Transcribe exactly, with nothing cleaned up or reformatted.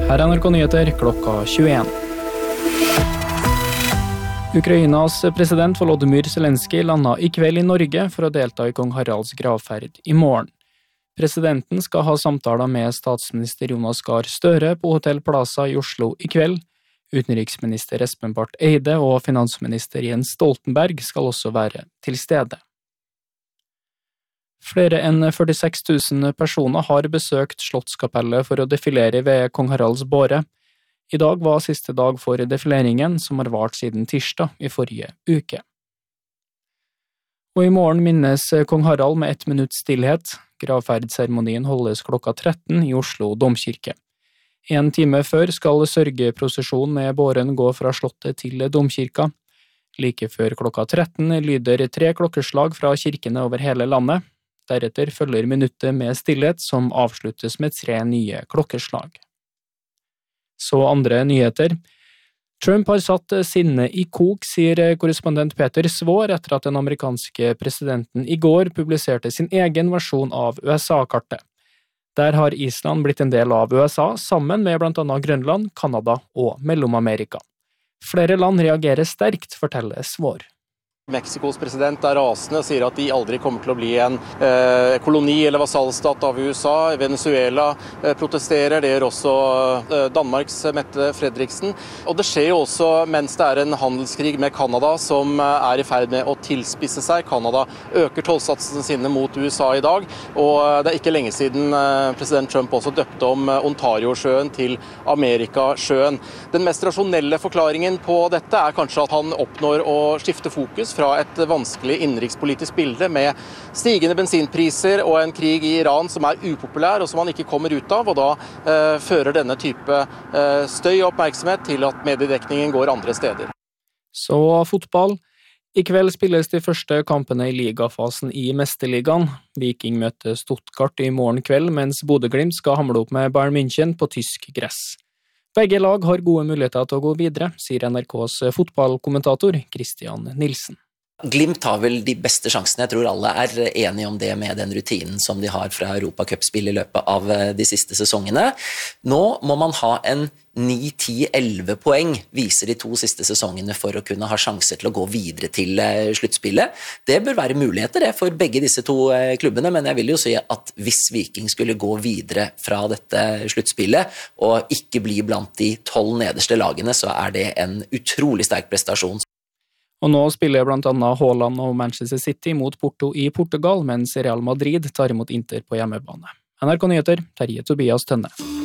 Her er N R K Nyheter klokka tjueen. Ukrainas president Volodymyr Zelensky landet i kveld i Norge for å delta i kong Haralds gravferd i morgen. Presidenten skal ha samtaler med statsminister Jonas Gahr Støre på Hotell Plaza i Oslo i kveld. Utenriksminister Espen Barth Eide og finansminister Jens Stoltenberg skal også være til stede. Flere enn førtiseks tusen personer har besøkt Slottskapellet for å defilere ved kong Haralds båre. I dag var siste dag for defileringen, som har vart siden tirsdag i forrige uke. Og i morgen minnes kong Harald med ett minutts stillhet. Gravferdseremonien holdes klokka tretten i Oslo domkirke. En time før skal sørgeprosesjon med båren gå fra slottet til domkirka. Like før klokka tretten lyder tre klokkeslag fra kirkene over hele landet. Deretter følger minuttet med stillhet som avsluttes med tre nye klokkeslag. Så andre nyheter. Trump har satt sinne i kok, sier korrespondent Peter Svår etter at den amerikanske presidenten i går publiserte sin egen versjon av U S A-kartet. Der har Island blitt en del av U S A, sammen med blant annet Grønland, Kanada og Mellom-Amerika. Flere land reagerer sterkt, forteller Svår. Mexikos president er rasende og sier at de aldri kommer til å bli en eh, koloni eller vasallstat av U S A. Venezuela eh, protesterer, det gjør også eh, Danmarks Mette Fredriksen. Og det skjer jo også mens det er en handelskrig med Kanada som eh, er i ferd med å tilspisse seg. Kanada øker tollsatsene sine mot U S A i dag, og eh, det er ikke lenge siden eh, president Trump også døpte om eh, Ontario-sjøen til Amerikasjøen. Den mest rasjonelle forklaringen på dette er kanskje at han oppnår å skifte fokus fra et vanskelig innenrikspolitisk bilde med stigende bensinpriser og en krig i Iran som er upopulær og som han ikke kommer ut av, og da eh, fører denne type eh, støy og oppmerksomhet til at mediedekningen går andre steder. Så fotball. I kveld spilles de første kampene i ligafasen i Mesterligaen. Viking møter Stuttgart i morgen kveld, mens Bodø/Glimt skal hamle opp med Bayern München på tysk gress. Begge lag har gode muligheter til å gå videre, sier N R K's fotballkommentator Christian Nilsen. Glimt har vel de beste sjansene, jeg tror alle er enige om det med den rutinen som de har fra Europacupspill i løpet av de siste sesongene. Nå må man ha en ni ti elleve poeng, viser de to siste sesongene for å kunne ha sjanser til å gå videre til sluttspillet. Det bør være muligheter det for begge disse to klubbene, men jeg vil jo si at hvis Viking skulle gå videre fra dette sluttspillet og ikke bli blant de tolv nederste lagene, så er det en utrolig sterk prestasjon. Og nå spiller blant annet Haaland og Manchester City mot Porto i Portugal, mens Real Madrid tar imot Inter på hjemmebane. N R K Nyheter, Terje Tobias Tønne.